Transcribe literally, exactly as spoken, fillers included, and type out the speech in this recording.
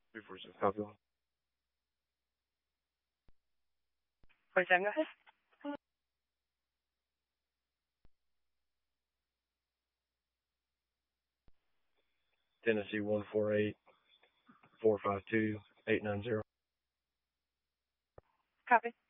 three four six, copy one. forty-seven, go ahead. Tennessee one four eight, four five two, eight nine zero. Copy.